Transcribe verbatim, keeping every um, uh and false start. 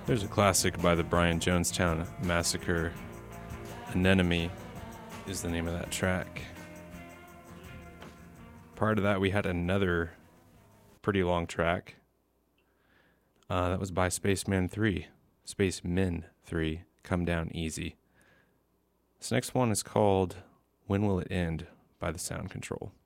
There's a classic by the Brian Jonestown Massacre. Anemone is the name of that track. Prior to that, we had another pretty long track. Uh, that was by Spaceman three. Spacemen three, Come Down Easy. This next one is called When Will It End by The Sound Control.